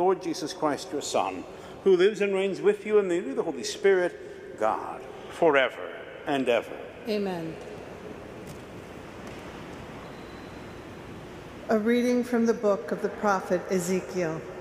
Lord Jesus Christ, your Son, who lives and reigns with you in the unity of the Holy Spirit, God, forever and ever. Amen. A reading from the book of the prophet Ezekiel.